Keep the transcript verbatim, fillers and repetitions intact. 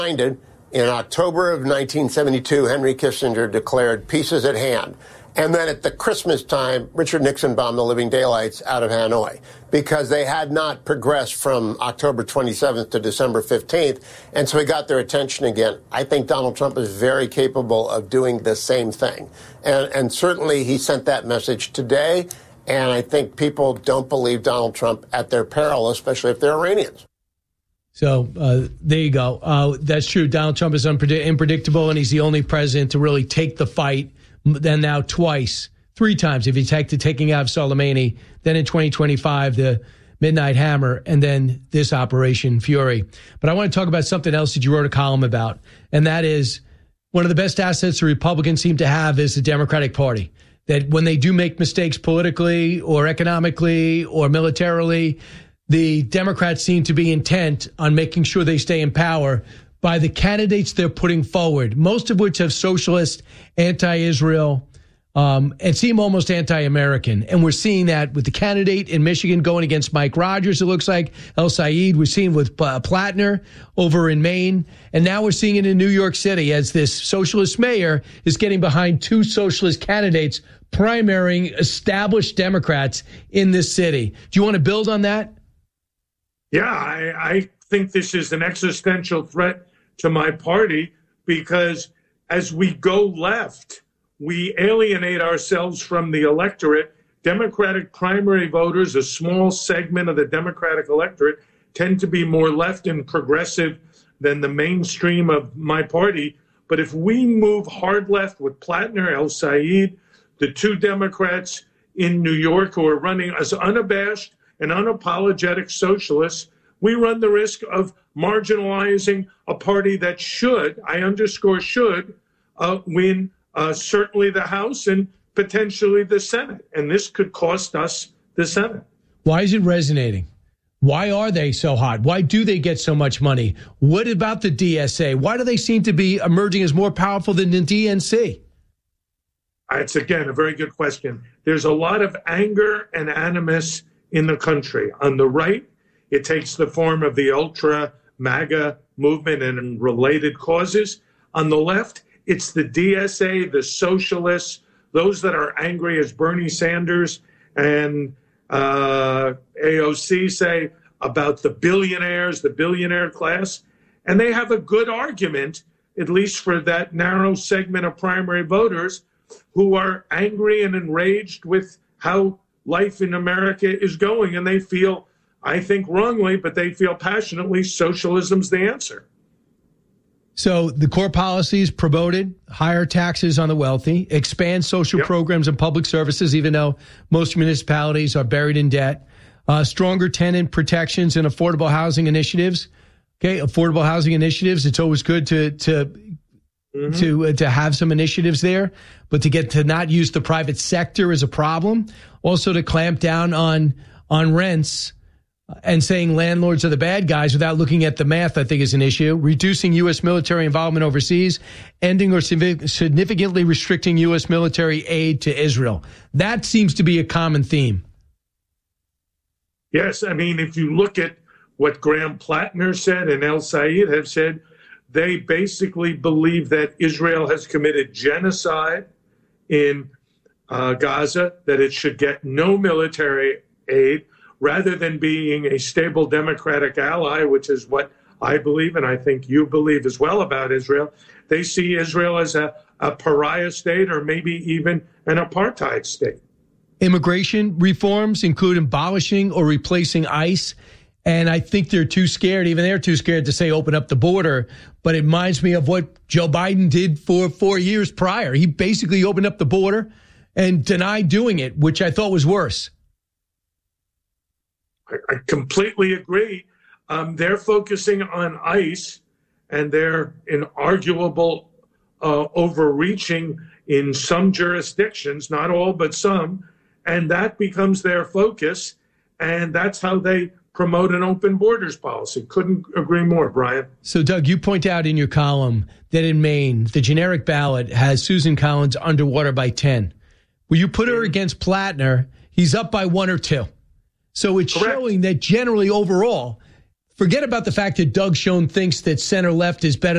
In October of nineteen seventy-two, Henry Kissinger declared peace is at hand. And then at the Christmas time, Richard Nixon bombed the living daylights out of Hanoi because they had not progressed from October twenty-seventh to December fifteenth. And so he got their attention again. I think Donald Trump is very capable of doing the same thing. And, and certainly he sent that message today. And I think people don't believe Donald Trump at their peril, especially if they're Iranians. So uh, there you go. Uh, that's true. Donald Trump is unpredict- unpredictable, and he's the only president to really take the fight. Then now twice, three times, if you take to taking out Soleimani, then in twenty twenty-five, the Midnight Hammer, and then this Operation Fury. But I want to talk about something else that you wrote a column about, and that is one of the best assets the Republicans seem to have is the Democratic Party. That when they do make mistakes politically or economically or militarily, the Democrats seem to be intent on making sure they stay in power by the candidates they're putting forward, most of which have socialist, anti-Israel, um, and seem almost anti-American. And we're seeing that with the candidate in Michigan going against Mike Rogers, it looks like, El Said. We're seeing with uh, Plattner over in Maine. And now we're seeing it in New York City as this socialist mayor is getting behind two socialist candidates primarying established Democrats in this city. Do you want to build on that? Yeah, I, I think this is an existential threat to my party because as we go left, we alienate ourselves from the electorate. Democratic primary voters, a small segment of the Democratic electorate, tend to be more left and progressive than the mainstream of my party. But if we move hard left with Plattner, El Said, the two Democrats in New York who are running as unabashed and unapologetic socialists, we run the risk of marginalizing a party that should, I underscore should, uh, win uh, certainly the House and potentially the Senate. And this could cost us the Senate. Why is it resonating? Why are they so hot? Why do they get so much money? What about the D S A? Why do they seem to be emerging as more powerful than the D N C? It's, again, a very good question. There's a lot of anger and animus in the country. On the right, it takes the form of the ultra MAGA movement and related causes. On the left, it's the D S A, the socialists, those that are angry as Bernie Sanders and uh, A O C say about the billionaires, the billionaire class. And they have a good argument, at least for that narrow segment of primary voters who are angry and enraged with how life in America is going. And they feel, I think wrongly, but they feel passionately socialism's the answer. So the core policies promoted higher taxes on the wealthy, expand social yep. programs and public services, even though most municipalities are buried in debt, uh, stronger tenant protections and affordable housing initiatives. Okay, affordable housing initiatives. It's always good to to mm-hmm. to uh, to have some initiatives there, but to get to not use the private sector is a problem. Also, to clamp down on on rents. And saying landlords are the bad guys without looking at the math, I think, is an issue. Reducing U S military involvement overseas, ending or significantly restricting U S military aid to Israel. That seems to be a common theme. Yes, I mean, if you look at what Graham Plattner said and El Said have said, they basically believe that Israel has committed genocide in uh, Gaza, that it should get no military aid, rather than being a stable democratic ally, which is what I believe, and I think you believe as well about Israel. They see Israel as a, a pariah state or maybe even an apartheid state. Immigration reforms include abolishing or replacing ICE. And I think they're too scared, even they're too scared to say open up the border. But it reminds me of what Joe Biden did for four years prior. He basically opened up the border and denied doing it, which I thought was worse. I completely agree. Um, they're focusing on ICE and they're inarguable uh, overreaching in some jurisdictions, not all, but some. And that becomes their focus. And that's how they promote an open borders policy. Couldn't agree more, Brian. So, Doug, you point out in your column that in Maine, the generic ballot has Susan Collins underwater by ten. Will you put her against Plattner? He's up by one or two. So it's Correct. Showing that generally overall, forget about the fact that Doug Schoen thinks that center left is better